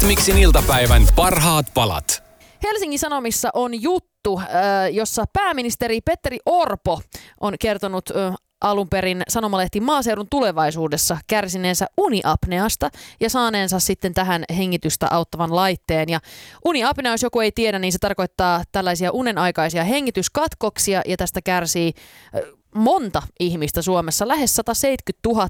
Hitmixin iltapäivän parhaat palat. Helsingin Sanomissa on juttu, jossa pääministeri Petteri Orpo on kertonut alun perin sanomalehti Maaseudun Tulevaisuudessa kärsineensä uniapneasta ja saaneensa sitten tähän hengitystä auttavan laitteen. Ja uniapnea, jos joku ei tiedä, niin se tarkoittaa tällaisia unenaikaisia hengityskatkoksia ja tästä kärsii monta ihmistä Suomessa, lähes 170 000.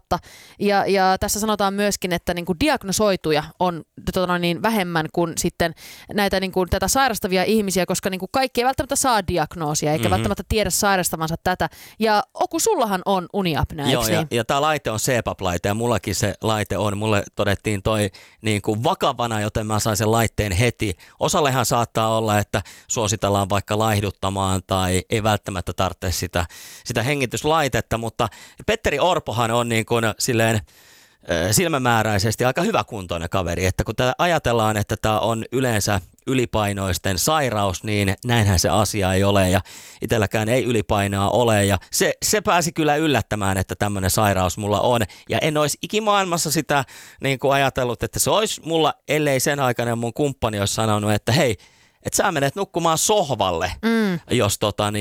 Ja tässä sanotaan myöskin, että niin kuin diagnosoituja on vähemmän kuin sitten näitä niin kuin tätä sairastavia ihmisiä, koska niin kuin kaikki ei välttämättä saa diagnoosia eikä välttämättä tiedä sairastavansa tätä. Ja Oku, sullahan on uniapnea, Joo, eikö niin? ja tämä laite on CPAP-laite ja mullakin se laite on. Mulle todettiin toi niin kuin vakavana, joten mä sain sen laitteen heti. Osallehan saattaa olla, että suositellaan vaikka laihduttamaan tai ei välttämättä tarvitse sitä hengityslaitetta, mutta Petteri Orpohan on niin kuin silleen silmämääräisesti aika hyväkuntoinen kaveri, että kun ajatellaan, että tämä on yleensä ylipainoisten sairaus, niin näinhän se asia ei ole ja itselläkään ei ylipainoa ole ja se pääsi kyllä yllättämään, että tämmöinen sairaus mulla on ja en olisi ikimaailmassa sitä niin kuin ajatellut, että se olisi mulla, ellei sen aikainen mun kumppani olisi sanonut, että hei, että sä menet nukkumaan sohvalle, jos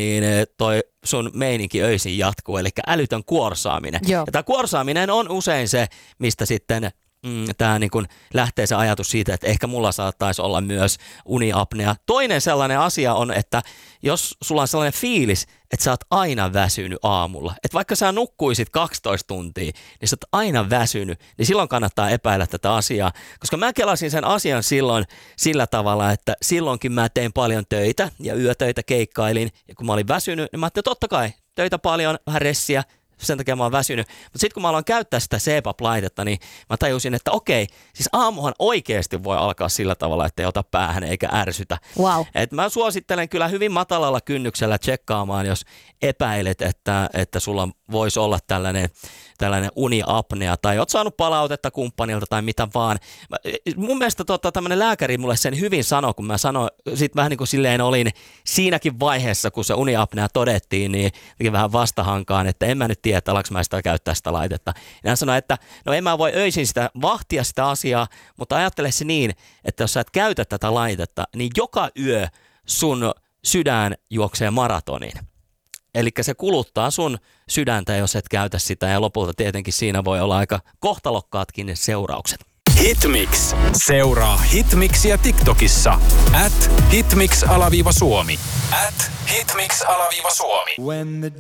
toi sun meininki öisin jatkuu, eli älytön kuorsaaminen. Joo. Ja tämä kuorsaaminen on usein se, mistä sitten tämä niin kun lähtee se ajatus siitä, että ehkä mulla saattaisi olla myös uniapnea. Toinen sellainen asia on, että jos sulla on sellainen fiilis, että sä oot aina väsynyt aamulla, että vaikka sä nukkuisit 12 tuntia, niin sä oot aina väsynyt, niin silloin kannattaa epäillä tätä asiaa. Koska mä kelasin sen asian silloin sillä tavalla, että silloinkin mä tein paljon töitä ja yötöitä keikkailin, ja kun mä olin väsynyt, niin mä ajattelin, totta kai töitä paljon, vähän ressiä, sen takia mä oon väsynyt. Mutta sitten kun mä aloin käyttää sitä CPAP-laitetta, niin mä tajusin, että okei, siis aamuhan oikeasti voi alkaa sillä tavalla, että ei ota päähän eikä ärsytä. Wow. Et mä suosittelen kyllä hyvin matalalla kynnyksellä tsekkaamaan, jos epäilet, että sulla voisi olla tällainen uniapnea tai oot saanut palautetta kumppanilta tai mitä vaan. Mun mielestä tämmöinen lääkäri mulle sen hyvin sanoi, kun mä sanoin, sit vähän niin kuin silleen olin siinäkin vaiheessa, kun se uniapnea todettiin, niin vähän vastahankaan, että en mä nyt tiedä, että alanko mä sitä käyttää sitä laitetta. Ja hän sanoi, että no en mä voi öisin vahtia sitä asiaa, mutta ajattele se niin, että jos sä et käytä tätä laitetta, niin joka yö sun sydän juoksee maratonin. Eli se kuluttaa sun sydäntä, jos et käytä sitä, ja lopulta tietenkin siinä voi olla aika kohtalokkaatkin ne seuraukset. Hitmix. Seuraa Hitmixiä TikTokissa. @hitmix_suomi. @hitmix_suomi.